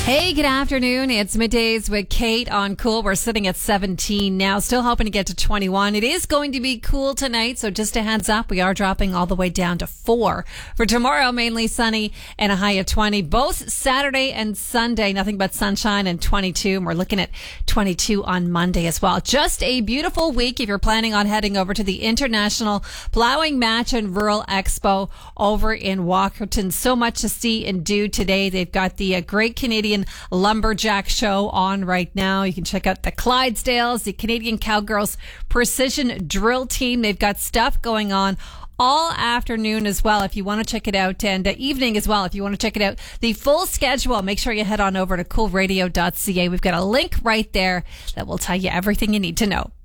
Hey, good afternoon. It's Middays with Kate on Cool. We're sitting at 17 now, still hoping to get to 21. It is going to be cool tonight, so just a heads up, we are dropping all the way down to 4. For tomorrow, mainly sunny and a high of 20. Both Saturday and Sunday, nothing but sunshine and 22. And we're looking at 22 on Monday as well. Just a beautiful week if you're planning on heading over to the International Plowing Match and Rural Expo over in Walkerton. So much to see and do today. They've got the Great Canadian Lumberjack Show on right now. You can check out the Clydesdales, the Canadian Cowgirls Precision Drill Team. They've got stuff going on all afternoon as well if you want to check it out, and evening as well if you want to check it out. The full schedule, make sure you head on over to coolradio.ca. We've got a link right there that will tell you everything you need to know.